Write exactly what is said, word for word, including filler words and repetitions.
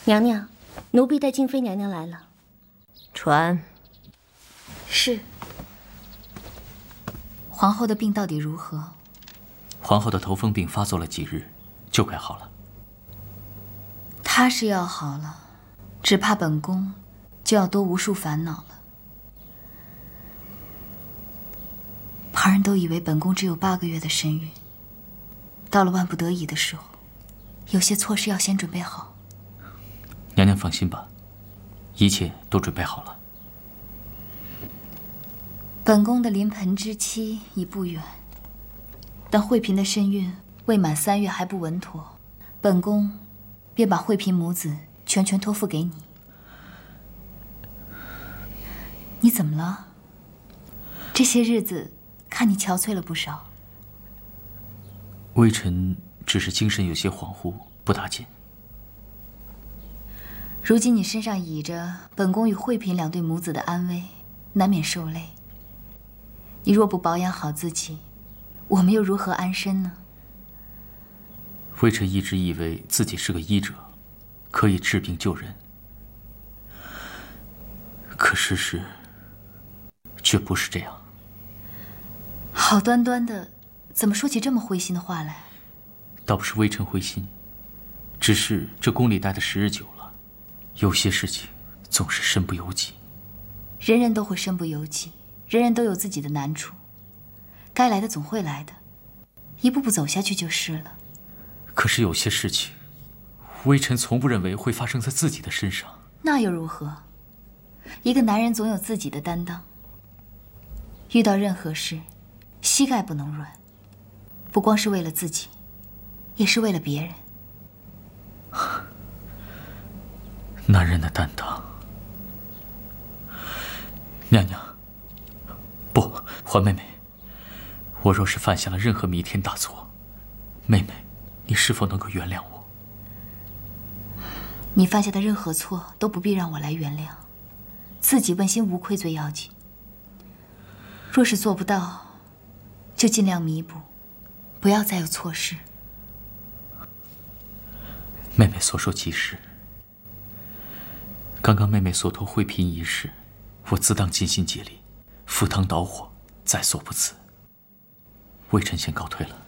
娘娘，奴婢带静妃娘娘来了。 传。 是。皇后的病到底如何？ 皇后的头风病发作了几日，就快好了。 她是要好了，只怕本宫就要多无数烦恼了。旁人都以为本宫只有八个月的身孕，到了万不得已的时候，有些措施要先准备好。 娘娘放心吧，一切都准备好了。 本宫的临盆之期已不远，但惠嫔的身孕未满三月还不稳妥，本宫便把惠嫔母子全权托付给你。你怎么了？这些日子看你憔悴了不少。 微臣只是精神有些恍惚，不打紧。 如今你身上倚着本宫与惠嫔两对母子的安危，难免受累。你若不保养好自己，我们又如何安身呢？ 微臣一直以为自己是个医者，可以治病救人，可事实却不是这样。 好端端的，怎么说起这么灰心的话来？ 倒不是微臣灰心，只是这宫里待的时日久了，有些事情总是身不由己。 人人都会身不由己，人人都有自己的难处，该来的总会来的，一步步走下去就是了。 可是有些事情，微臣从不认为会发生在自己的身上。 那又如何？一个男人总有自己的担当，遇到任何事，膝盖不能软，不光是为了自己，也是为了别人。 男人的担当。娘娘，不，环妹妹，我若是犯下了任何弥天大错，妹妹，你是否能够原谅我？ 你犯下的任何错都不必让我来原谅，自己问心无愧最要紧。若是做不到，就尽量弥补，不要再有错事。 妹妹所说极是。刚刚妹妹所托惠嫔一事，我自当尽心竭力，赴汤蹈火，在所不辞。微臣先告退了。